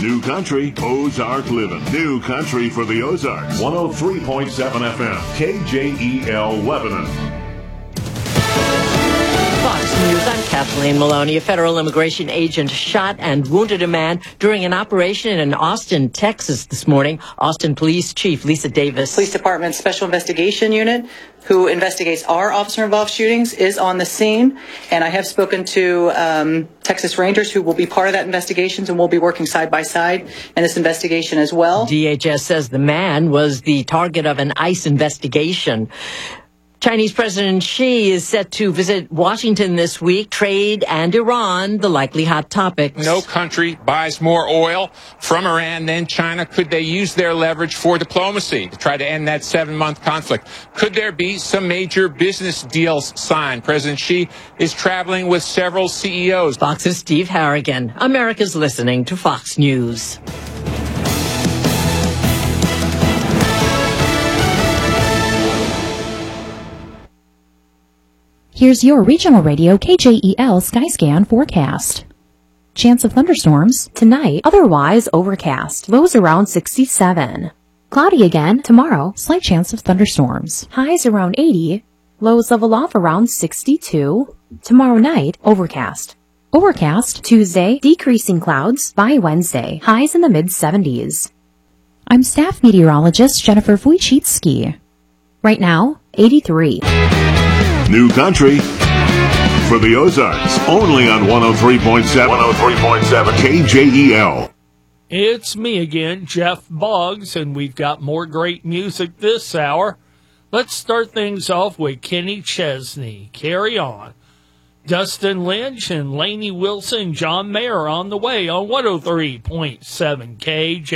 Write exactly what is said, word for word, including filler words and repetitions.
New Country, Ozark Living. New Country for the Ozarks. one oh three point seven F M, K J E L Lebanon. Fox News, I'm Kathleen Maloney. A federal immigration agent shot and wounded a man during an operation in Austin, Texas this morning. Austin Police Chief Lisa Davis. Police Department Special Investigation Unit, who investigates our officer-involved shootings, is on the scene. And I have spoken to um, Texas Rangers, who will be part of that investigation, and we'll be working side by side in this investigation as well. D H S says the man was the target of an ICE investigation. Chinese President Xi is set to visit Washington this week. Trade and Iran, the likely hot topics. No country buys more oil from Iran than China. Could they use their leverage for diplomacy to try to end that seven-month conflict? Could there be some major business deals signed? President Xi is traveling with several C E Os. Fox's Steve Harrigan. America's listening to Fox News. Here's your regional radio K J E L Skyscan forecast. Chance of thunderstorms tonight, otherwise overcast. Lows around sixty-seven. Cloudy again tomorrow, slight chance of thunderstorms. Highs around eighty. Lows level off around sixty-two. Tomorrow night, overcast. Overcast Tuesday, decreasing clouds by Wednesday. Highs in the mid seventies. I'm staff meteorologist Jennifer Wojcicki. Right now, eighty-three. New Country for the Ozarks. Only on one oh three point seven. one oh three point seven K J E L. It's me again, Jeff Boggs, and we've got more great music this hour. Let's start things off with Kenny Chesney. Carry On. Dustin Lynch and Lainey Wilson, John Mayer on the way on one oh three point seven K J.